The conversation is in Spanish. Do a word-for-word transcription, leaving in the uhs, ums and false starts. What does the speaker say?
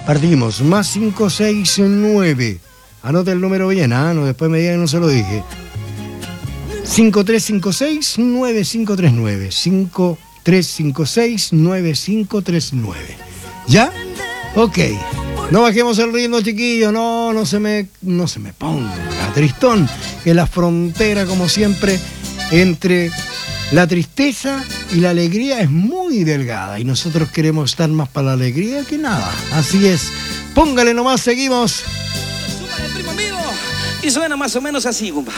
Partimos, más cinco seis nueve. Anote el número bien, ¿ah? No, después me digan que no se lo dije. cinco tres cinco seis nueve cinco tres nueve. cinco tres cinco seis nueve cinco tres nueve. ¿Ya? Ok. No bajemos el ritmo, chiquillos. No, no se me, no se me ponga tristón. Que la frontera, como siempre, entre la tristeza y la alegría es muy delgada. Y nosotros queremos estar más para la alegría que nada. Así es. Póngale nomás, seguimos. Súmale, primo amigo. Y suena más o menos así, compa.